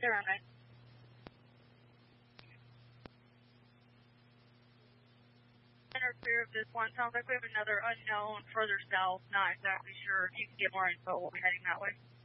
there, mate. Interfere of this one. Sounds like we have another unknown further south. Not exactly sure. If you can get more info, we'll be heading that way.